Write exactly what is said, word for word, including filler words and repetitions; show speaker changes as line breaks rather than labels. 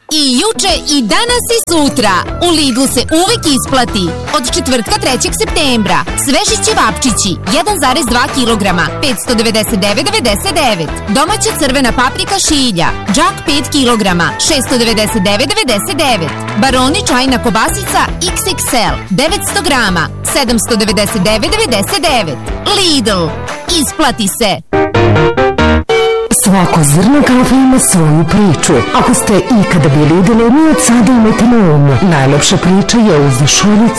I juče i danas i sutra u Lidlu se uvek isplati. Od četvrtka trećeg septembra sveži ćevapčići jedan zarez dva kilograma petsto devedeset devet devedeset devet. Domaća crvena paprika šilja džak pet kilograma šesto devedeset devet devedeset devet. Baroni čajna kobasica iks iks el devetsto grama sedamsto devedeset devet devedeset devet. Lidl, isplati se.
Svako zrno kafe ima svoju priču. Ako ste ikada bili u dilemi, od sada imajte na umu. Najlepša priča je uz šoljicu